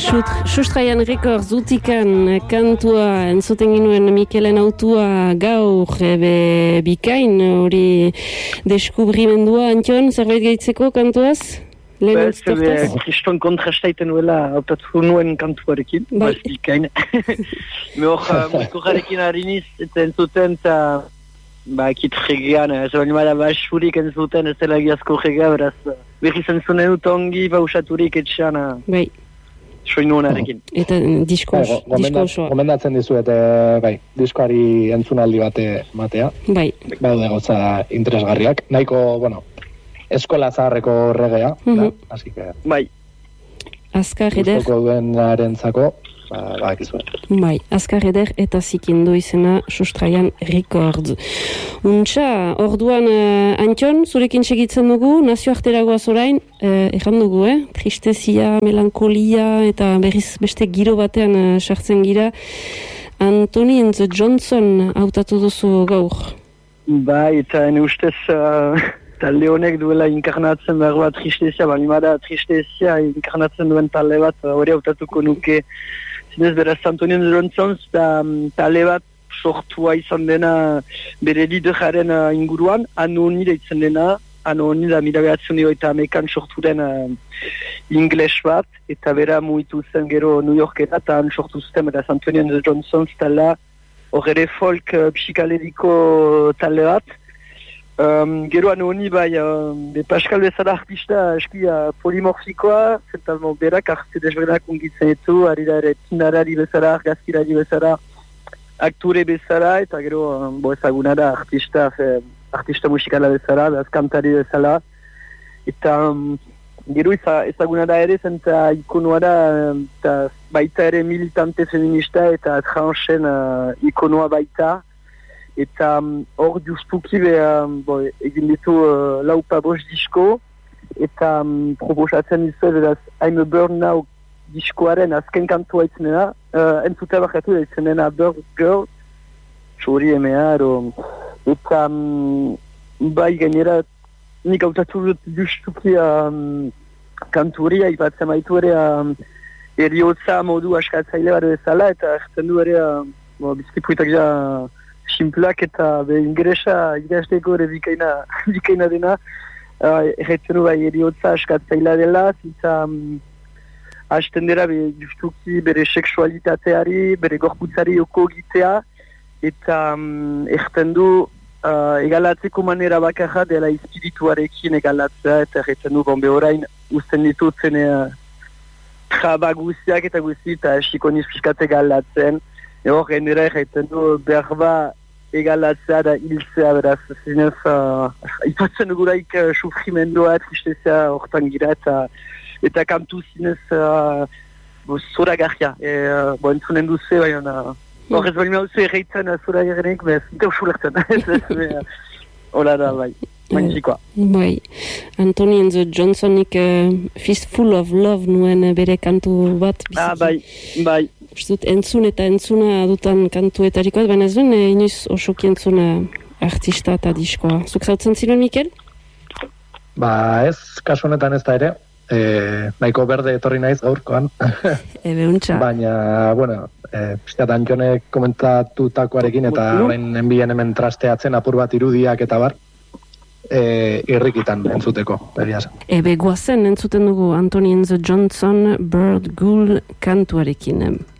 Sustraian Records utikan kantua entzuten ginuen Mikelen autua gaur bikain hori deskubrimendua. Antion, zerbait gehitzeko kantuaz? Kriston kontrastaiten nuela hautatu nuen kantuarekin, bikain. Hor, mutujarekin hariniz, eta entzuten, eta ekit regean, ez baina bada basurik entzuten, ez dela giazko regea, beraz, berriz entzunen dut ongi, bausaturik etxean, soinu honarekin. Eta disko osoa. Gomendatzen dizuet, diskoari entzunaldi batea. Bai. Baude gauza interesgarriak. Nahiko, eskola zaharreko regea, así que... Bai. Azkar eder. Gustoko duenarentzako, bakizuen. Bai, azkar eder eta zikindu izena Sustraian Records. Untxa, orduan Antion, zurekin segitzen dugu, nazioarteragoaz orain, erran dugu, tristezia, melankolia eta berriz beste giro batean sartzen gira. Anthony and the Johnson hautatu duzu gaur. Bai, eta ene ustez... talde honek duela inkarnatzen behar bat tristezia, balimada tristezia inkarnatzen duen talde bat hori hautatuko nuke. Zinez beraz Anthony and the Johnsons talde bat sortua izan dena bere lideraren inguruan, Anoni deitzen dena, Anoni da 1980an sortu den ingles bat, eta bera mugitu zen gero New Yorkera, eta han sortu zuten beraz Anthony and the Johnsons talde hor ere folk psikaleriko talde bat. Gero Anoni Pascal bezala artista eski polimorfikoa, zentalmo berak arte desberdenak ungitzen ditu, ari da ere tinarari bezala, argazkirari bezala, akture bezala, eta gero ezaguna da artista musikala bezala, kantari bezala, eta gero ezaguna da ere, zenta ikonoa da, eta baita ere militante feminista eta transen ikonoa baita, eta hor justuki egin ditu laupa bost disko, eta proposatzen dizuet beraz I'm a Bird Now diskoaren azken kantua itzenena, entzutea bakatu da itzenena Bird Girl, txori emea, eta bai gainera nik hautatu dut justuki kanturia ipatzen baitu ere eriotza modu askatzaile bat bezala, eta erten du ere bizkipuitak ja simplak eta ingresa idazteko ere bikaina dena, erretzen du eriotza askatzaila dela, eta hasten dira justuki bere seksualitateari, bere gorputzari oko gitea, eta erten du egalatzeko manera bakarra dela espirituarekin egalatzea, eta erretzen du orain usten ditutzen traba guztiak eta guzti, eta esikoniz piskat egalatzen, hor genera erretzen du berba egalatzea da hiltzea, beraz, zinez, ipatzen duguraik sufrimendua, tristezia hortan gira, eta kantu zinez zoragarria. Entzunen duze, baina, hor ez balima duze erreitzen zoragarrenik, bez, ita usulertzen. Hola da, bai, magifikoa. Bai, Anthony and the Johnsonik Fistful of Love nuen bere kantu bat. Bai. Uztut, entzun eta entzuna dutan kantuetarikoa, baina ez duen inoiz osoki entzuna artista eta diskoa. Zuk zautzen zinuen, Mikel? Ez, kasu honetan ez da ere. Nahiko berde etorri naiz gaurkoan. Untxa. Baina, pixkat Antjonek komentatutakoarekin eta orain enbien hemen trasteatzen apur bat irudiak eta bar, irrikitan entzuteko, beria zen. Guazen entzuten dugu Anthony and the Johnson Bird Girl kantuarekin.